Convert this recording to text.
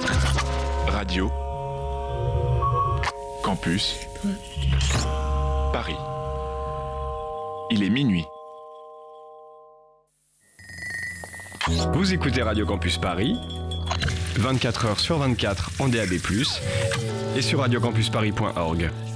Radio Campus Paris. Il est minuit. Vous écoutez Radio Campus Paris, 24h sur 24 en DAB+, et sur radiocampusparis.org.